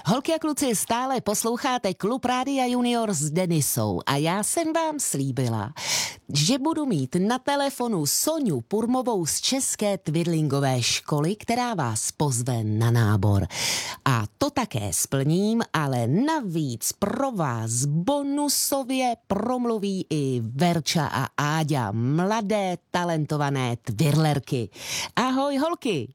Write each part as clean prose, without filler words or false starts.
Holky a kluci, stále posloucháte Klub Rádia Junior s Denisou a já jsem vám slíbila, že budu mít na telefonu Soňu Purmovou z České twirlingové školy, která vás pozve na nábor. A to také splním, ale navíc pro vás bonusově promluví i Verča a Áďa, mladé talentované twirlerky. Ahoj holky!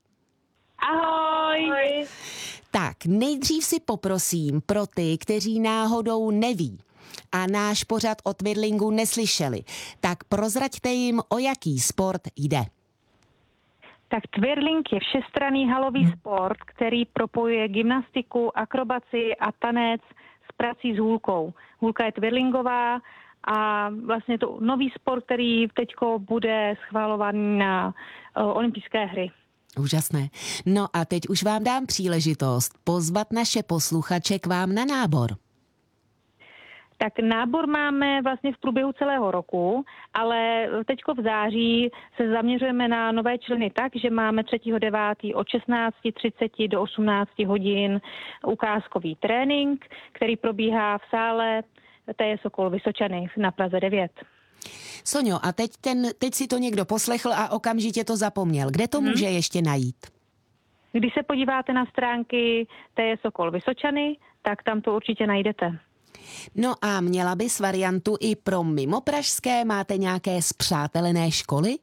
Ahoj! Tak, nejdřív si poprosím pro ty, kteří náhodou neví a náš pořad o twirlingu neslyšeli, tak prozraďte jim, o jaký sport jde. Tak twirling je všestranný halový sport, který propojuje gymnastiku, akrobaci a tanec s prací s hůlkou. Hůlka je twirlingová a vlastně to nový sport, který teďko bude schválovaný na olympijské hry. Úžasné. No a teď už vám dám příležitost pozvat naše posluchače k vám na nábor. Tak nábor máme vlastně v průběhu celého roku, ale teďko v září se zaměřujeme na nové členy tak, že máme 3.9. od 16:30 do 18 hodin ukázkový trénink, který probíhá v sále TJ Sokol Vysočany na Praze 9. Soňo, a teď si to někdo poslechl a okamžitě to zapomněl. Kde to může ještě najít? Když se podíváte na stránky TJ Sokol Vysočany, tak tam to určitě najdete. No a měla bys variantu i pro mimopražské? Máte nějaké spřátelené školy?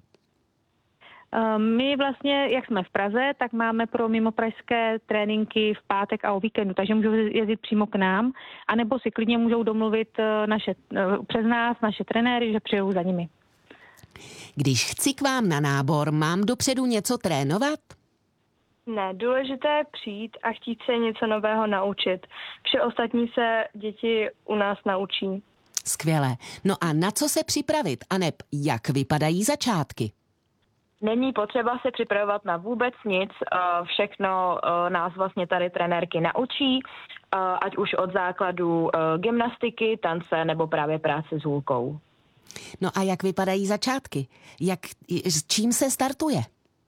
My vlastně, jak jsme v Praze, tak máme pro mimopražské tréninky v pátek a o víkendu, takže můžou jezdit přímo k nám, anebo si klidně můžou domluvit přes nás, naše trenéry, že přijedou za nimi. Když chci k vám na nábor, mám dopředu něco trénovat? Ne, důležité je přijít a chtít se něco nového naučit. Vše ostatní se děti u nás naučí. Skvělé. No a na co se připravit, aneb jak vypadají začátky? Není potřeba se připravovat na vůbec nic, všechno nás vlastně tady trenérky naučí, ať už od základu gymnastiky, tance nebo právě práce s hůlkou. No a jak vypadají začátky? S čím se startuje?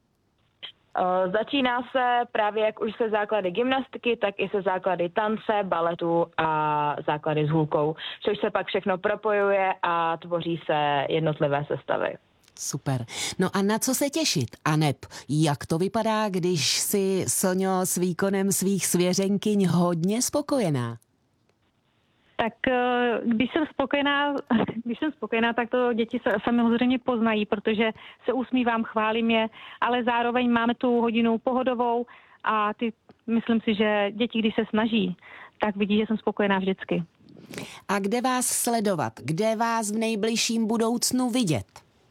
Začíná se právě jak už se základy gymnastiky, tak i se základy tance, baletu a základy s hůlkou, což se pak všechno propojuje a tvoří se jednotlivé sestavy. Super. No a na co se těšit? Aneb, jak to vypadá, když si Soňo s výkonem svých svěřenkyň hodně spokojená? Tak když jsem spokojená, tak to děti samozřejmě poznají, protože se usmívám, chválím je, ale zároveň máme tu hodinu pohodovou a myslím si, že děti, když se snaží, tak vidí, že jsem spokojená vždycky. A kde vás sledovat? Kde vás v nejbližším budoucnu vidět?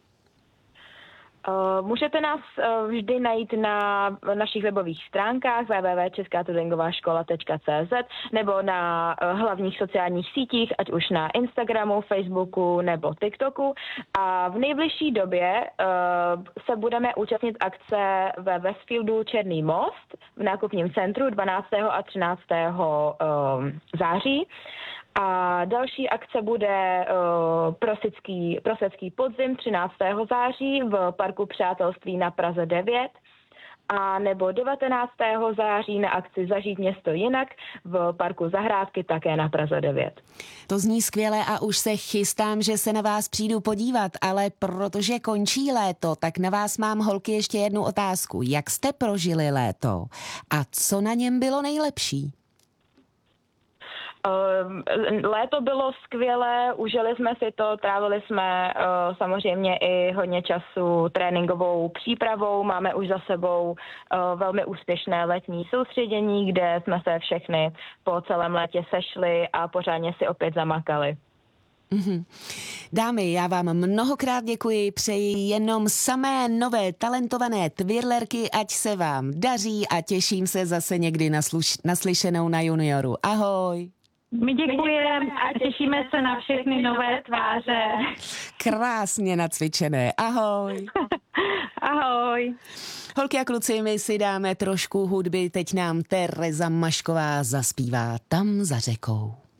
Můžete nás vždy najít na našich webových stránkách www.českatwirlingovaškola.cz nebo na hlavních sociálních sítích, ať už na Instagramu, Facebooku nebo TikToku. A v nejbližší době se budeme účastnit akce ve Westfieldu Černý most v nákupním centru 12. a 13. září. A další akce bude Prosecký podzim 13. září v Parku Přátelství na Praze 9 a nebo 19. září na akci Zažít město jinak v Parku Zahrádky také na Praze 9. To zní skvěle a už se chystám, že se na vás přijdu podívat, ale protože končí léto, tak na vás mám, holky, ještě jednu otázku. Jak jste prožili léto a co na něm bylo nejlepší? Léto bylo skvělé, užili jsme si to, trávili jsme samozřejmě i hodně času tréninkovou přípravou, máme už za sebou velmi úspěšné letní soustředění, kde jsme se všechny po celém létě sešli a pořádně si opět zamakali. Dámy, já vám mnohokrát děkuji, přeji jenom samé nové talentované twirlerky, ať se vám daří a těším se zase někdy naslyšenou na Junioru. Ahoj! My děkujeme a těšíme se na všechny nové tváře. Krásně nacvičené. Ahoj. Ahoj. Holky a kluci, my si dáme trošku hudby. Teď nám Tereza Mašková zaspívá Tam za řekou.